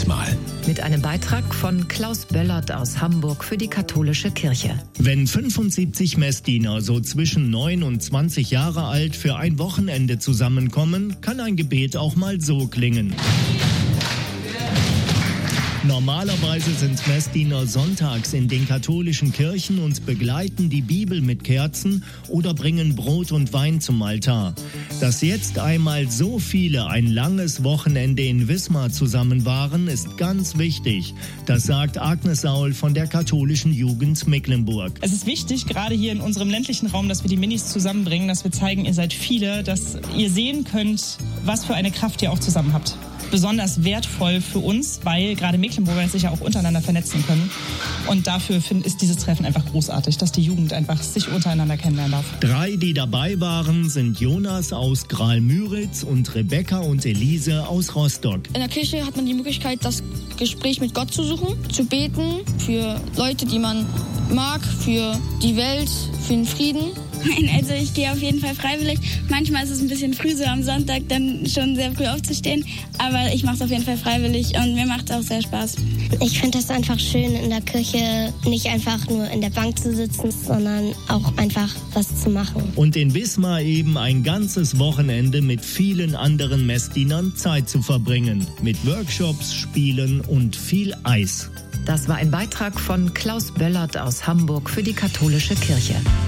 diesmal. Mit einem Beitrag von Klaus Böllert aus Hamburg für die katholische Kirche. Wenn 75 Messdiener so zwischen 9 und 20 Jahre alt für ein Wochenende zusammenkommen, kann ein Gebet auch mal so klingen. Normalerweise sind Messdiener sonntags in den katholischen Kirchen und begleiten die Bibel mit Kerzen oder bringen Brot und Wein zum Altar. Dass jetzt einmal so viele ein langes Wochenende in Wismar zusammen waren, ist ganz wichtig. Das sagt Agnes Saul von der katholischen Jugend Mecklenburg. Es ist wichtig, gerade hier in unserem ländlichen Raum, dass wir die Minis zusammenbringen, dass wir zeigen, ihr seid viele, dass ihr sehen könnt, was für eine Kraft ihr auch zusammen habt. Besonders wertvoll für uns, weil gerade Mecklenburger sich ja auch untereinander vernetzen können. Und dafür ist dieses Treffen einfach großartig, dass die Jugend einfach sich untereinander kennenlernen darf. 3, die dabei waren, sind Jonas aus Graal-Müritz und Rebecca und Elise aus Rostock. In der Kirche hat man die Möglichkeit, das Gespräch mit Gott zu suchen, zu beten für Leute, die man mag, für die Welt, für den Frieden. Also ich gehe auf jeden Fall freiwillig. Manchmal ist es ein bisschen früh, so am Sonntag dann schon sehr früh aufzustehen. Aber ich mache es auf jeden Fall freiwillig und mir macht es auch sehr Spaß. Ich finde es einfach schön, in der Kirche nicht einfach nur in der Bank zu sitzen, sondern auch einfach was zu machen. Und in Wismar eben ein ganzes Wochenende mit vielen anderen Messdienern Zeit zu verbringen. Mit Workshops, Spielen und viel Eis. Das war ein Beitrag von Klaus Böllert aus Hamburg für die katholische Kirche.